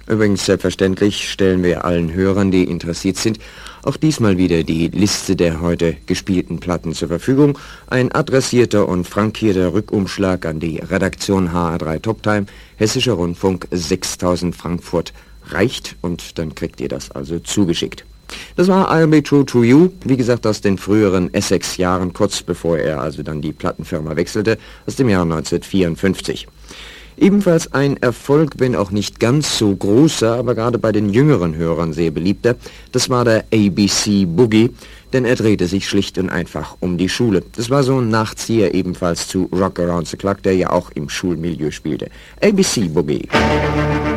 Übrigens, selbstverständlich stellen wir allen Hörern, die interessiert sind, auch diesmal wieder die Liste der heute gespielten Platten zur Verfügung. Ein adressierter und frankierter Rückumschlag an die Redaktion HR3 Toptime, Hessischer Rundfunk 6000 Frankfurt reicht und dann kriegt ihr das also zugeschickt. Das war I'll Be True to You, wie gesagt aus den früheren Essex-Jahren, kurz bevor er also dann die Plattenfirma wechselte, aus dem Jahr 1954. Ebenfalls ein Erfolg, wenn auch nicht ganz so großer, aber gerade bei den jüngeren Hörern sehr beliebter, das war der ABC Boogie, denn er drehte sich schlicht und einfach um die Schule. Das war so ein Nachzieher ebenfalls zu Rock Around the Clock, der ja auch im Schulmilieu spielte. ABC Boogie.